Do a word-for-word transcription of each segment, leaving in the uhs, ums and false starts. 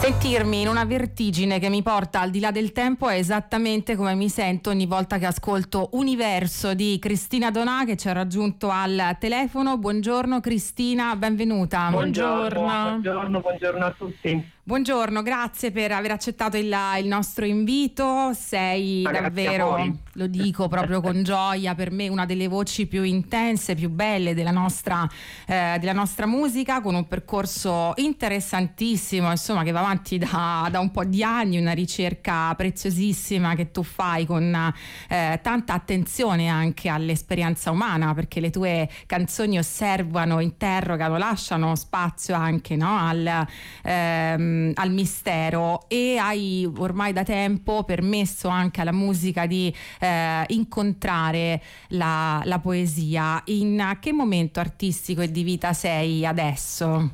Sentirmi in una vertigine che mi porta al di là del tempo è esattamente come mi sento ogni volta che ascolto Universo di Cristina Donà, che ci ha raggiunto al telefono. Buongiorno Cristina, benvenuta. Buongiorno, buongiorno, buongiorno a tutti. Buongiorno, grazie per aver accettato il, il nostro invito. Sei Ma davvero, lo dico proprio con gioia, per me una delle voci più intense, più belle della nostra, eh, della nostra musica, con un percorso interessantissimo, insomma, che va avanti da, da un po' di anni, una ricerca preziosissima che tu fai con eh, tanta attenzione anche all'esperienza umana, perché le tue canzoni osservano, interrogano, lasciano spazio anche, no, al... Ehm, al mistero, e hai ormai da tempo permesso anche alla musica di eh, incontrare la, la poesia. In che momento artistico e di vita sei adesso?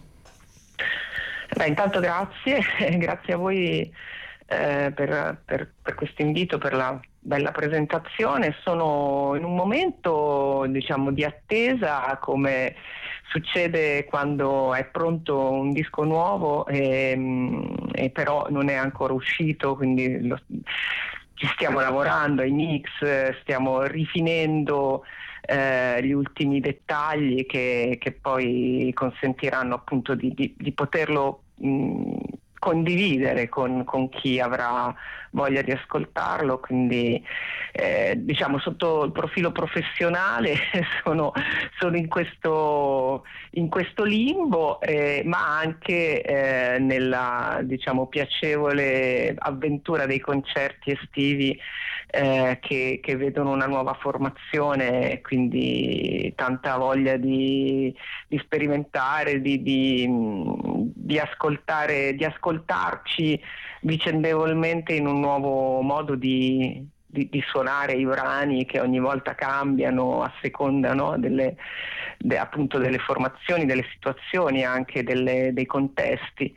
Beh, intanto grazie, grazie a voi eh, per, per, per questo invito, per la bella presentazione. Sono in un momento, diciamo, di attesa, come succede quando è pronto un disco nuovo e, e però non è ancora uscito, quindi lo, ci stiamo lavorando ai mix, stiamo rifinendo eh, gli ultimi dettagli che, che poi consentiranno appunto di, di, di poterlo mh, condividere con, con chi avrà voglia di ascoltarlo. Quindi eh, diciamo sotto il profilo professionale sono, sono in questo in questo limbo, eh, ma anche eh, nella, diciamo, piacevole avventura dei concerti estivi eh, che, che vedono una nuova formazione, quindi tanta voglia di, di sperimentare, di, di, di ascoltare, di ascoltarci vicendevolmente in un nuovo modo di, di, di suonare i brani, che ogni volta cambiano a seconda, no, delle, de, appunto delle formazioni, delle situazioni, anche delle, dei contesti.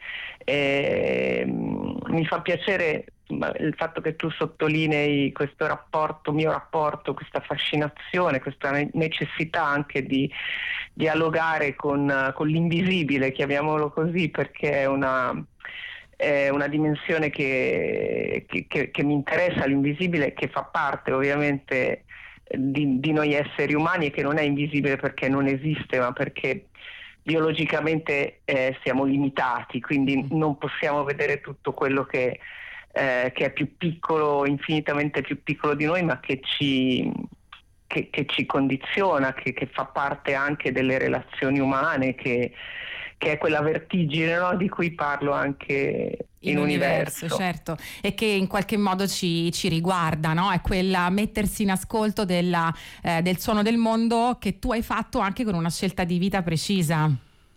E, mi fa piacere il fatto che tu sottolinei questo rapporto, mio rapporto, questa fascinazione, questa necessità anche di dialogare con, con l'invisibile, chiamiamolo così, perché è una... è una dimensione che, che, che mi interessa, l'invisibile, che fa parte ovviamente di, di noi esseri umani e che non è invisibile perché non esiste, ma perché biologicamente eh, siamo limitati, quindi non possiamo vedere tutto quello che, eh, che è più piccolo, infinitamente più piccolo di noi, ma che ci, che, che ci condiziona, che, che fa parte anche delle relazioni umane, che che è quella vertigine, no, di cui parlo anche in, in universo. universo. Certo, e che in qualche modo ci, ci riguarda, no? È quella mettersi in ascolto della, eh, del suono del mondo, che tu hai fatto anche con una scelta di vita precisa.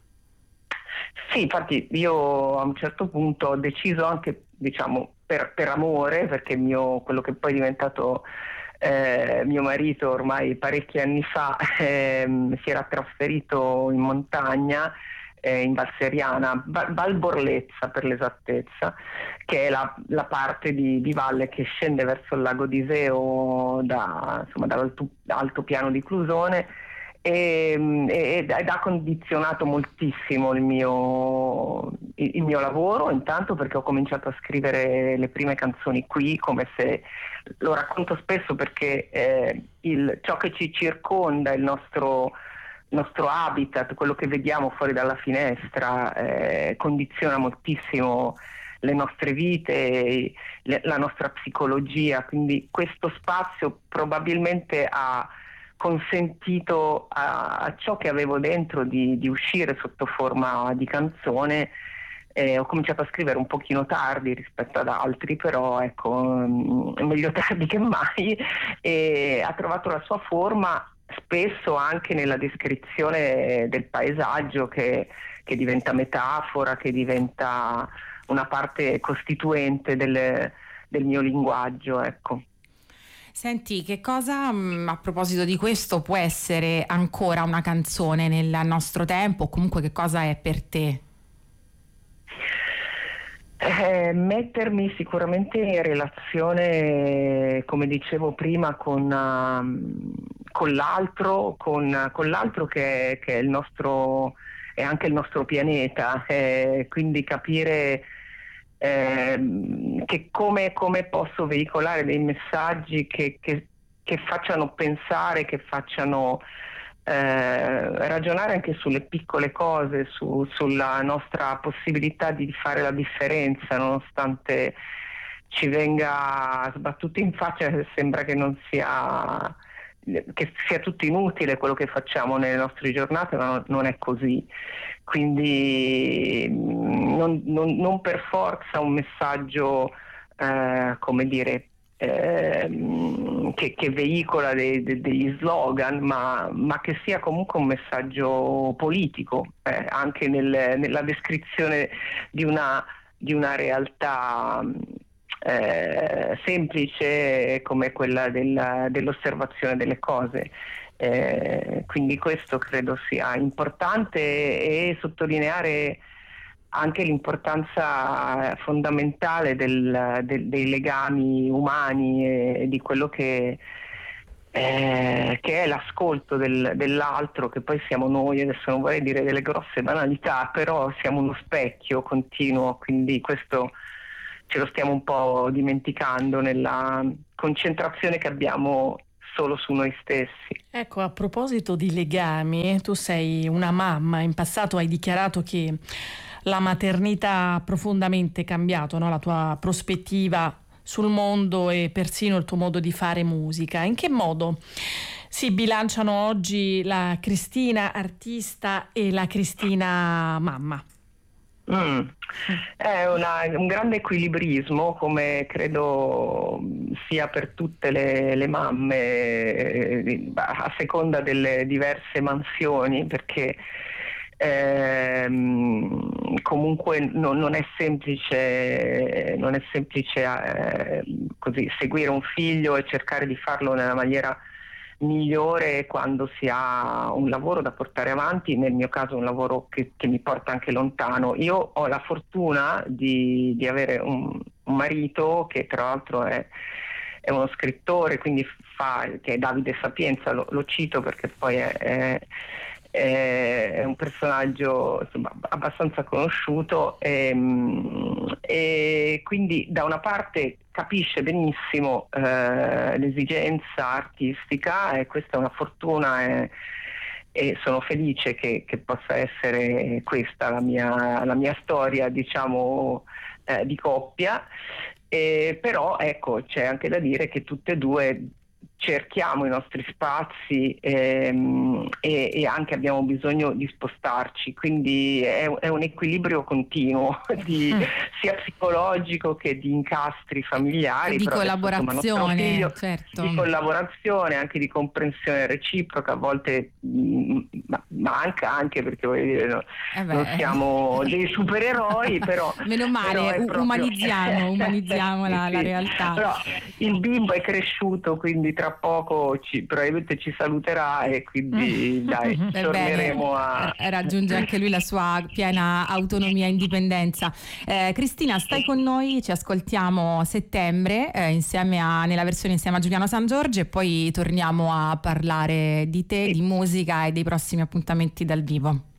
Sì, infatti io a un certo punto ho deciso anche, diciamo, per, per amore, perché mio, quello che poi è diventato Eh, mio marito ormai parecchi anni fa eh, si era trasferito in montagna, eh, in Val Seriana, Val Borlezza per l'esattezza, che è la, la parte di, di valle che scende verso il lago d'Iseo da, insomma, dall'altopiano di Clusone, e, e, ed ha condizionato moltissimo il mio, il, il mio lavoro, intanto perché ho cominciato a scrivere le prime canzoni qui, come se, lo racconto spesso perché eh, il, ciò che ci circonda, il nostro, il nostro habitat, quello che vediamo fuori dalla finestra, eh, condiziona moltissimo le nostre vite, le, la nostra psicologia, quindi questo spazio probabilmente ha consentito a, a ciò che avevo dentro di, di uscire sotto forma di canzone. Eh, ho cominciato a scrivere un pochino tardi rispetto ad altri, però ecco, meglio tardi che mai, e ha trovato la sua forma spesso anche nella descrizione del paesaggio, che, che diventa metafora, che diventa una parte costituente del, del mio linguaggio, ecco. Senti, che cosa, a proposito di questo, può essere ancora una canzone nel nostro tempo, o comunque che cosa è per te? Eh, mettermi sicuramente in relazione, come dicevo prima, con, uh, con l'altro, con, con l'altro che, che è il nostro, è anche il nostro pianeta, eh, quindi capire eh, che come, come posso veicolare dei messaggi che, che, che facciano pensare, che facciano eh, ragionare anche sulle piccole cose, su, sulla nostra possibilità di fare la differenza, nonostante ci venga sbattuto in faccia che sembra che non sia che sia tutto inutile quello che facciamo nelle nostre giornate, ma non è così. Quindi non, non, non per forza un messaggio eh, come dire eh, che, che veicola dei, de, degli slogan, ma, ma che sia comunque un messaggio politico, eh, anche nel, nella descrizione di una, di una realtà Eh, semplice come quella del, dell'osservazione delle cose. Eh, quindi questo credo sia importante, e sottolineare anche l'importanza fondamentale del, del, dei legami umani e di quello che, eh, che è l'ascolto del, dell'altro, che poi siamo noi. Adesso non vorrei dire delle grosse banalità, però siamo uno specchio continuo, quindi questo ce lo stiamo un po' dimenticando nella concentrazione che abbiamo solo su noi stessi. Ecco, a proposito di legami, tu sei una mamma, in passato hai dichiarato che la maternità ha profondamente cambiato, no? La tua prospettiva sul mondo e persino il tuo modo di fare musica. In che modo si bilanciano oggi la Cristina artista e la Cristina mamma? Mm. È una, un grande equilibrismo, come credo sia per tutte le, le mamme, eh, a seconda delle diverse mansioni, perché ehm, comunque no, non è semplice, non è semplice eh, così seguire un figlio e cercare di farlo nella maniera migliore quando si ha un lavoro da portare avanti, nel mio caso un lavoro che, che mi porta anche lontano. Io ho la fortuna di, di avere un, un marito che tra l'altro è, è uno scrittore, quindi fa, che è Davide Sapienza, lo, lo cito perché poi è, è, è un personaggio insomma, abbastanza conosciuto, e, e quindi da una parte capisce benissimo eh, l'esigenza artistica, e questa è una fortuna, e, e sono felice che, che possa essere questa la mia, la mia storia, diciamo, eh, di coppia. E, però ecco, c'è anche da dire che tutte e due cerchiamo i nostri spazi ehm, e, e anche abbiamo bisogno di spostarci, quindi è, è un equilibrio continuo di, mm. sia psicologico che di incastri familiari, di però collaborazione, adesso, figlio, certo. di collaborazione, anche di comprensione reciproca, a volte mh, ma, manca anche perché voglio dire no, eh non siamo dei supereroi, però meno male, però proprio... umanizziamo, umanizziamo la, sì, la sì. realtà. Però il bimbo è cresciuto, quindi tra poco ci, probabilmente ci saluterà, e quindi dai, Beh, torneremo a raggiunge anche lui la sua piena autonomia e indipendenza. eh, Cristina, stai con noi, ci ascoltiamo a settembre eh, insieme a, nella versione insieme a Giuliano San Giorgio, e poi torniamo a parlare di te, di musica e dei prossimi appuntamenti dal vivo.